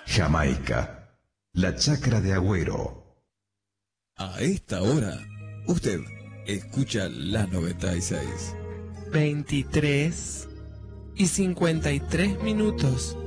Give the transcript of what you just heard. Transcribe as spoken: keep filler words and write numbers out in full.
Jamaica, la chacra de Agüero. A esta hora, usted escucha la noventa y seis. veintitrés y cincuenta y tres minutos.